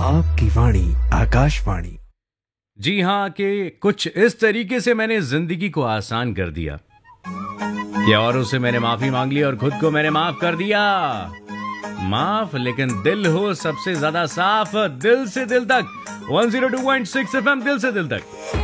आपकी वाणी आकाशवाणी। जी हाँ, कि कुछ इस तरीके से मैंने जिंदगी को आसान कर दिया कि औरों से मैंने माफी मांग ली और खुद को मैंने माफ कर दिया। माफ, लेकिन दिल हो सबसे ज्यादा साफ, दिल से दिल तक। 102.6 FM, दिल से दिल तक।